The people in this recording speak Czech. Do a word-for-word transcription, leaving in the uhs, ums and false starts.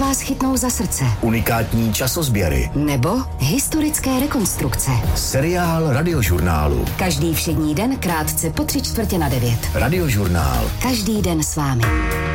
vás chytnou za srdce. Unikátní časozběry. Nebo historické rekonstrukce. Seriál Radiožurnálu. Každý všední den krátce po tři čtvrtě na devět. Radiožurnál. Každý den s vámi.